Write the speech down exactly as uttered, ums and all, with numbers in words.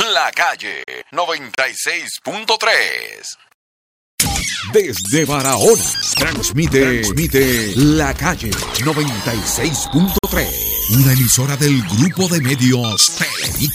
La Calle noventa y seis punto tres. Desde Barahona, transmite, transmite La Calle noventa y seis punto tres. Una emisora del grupo de medios Televita.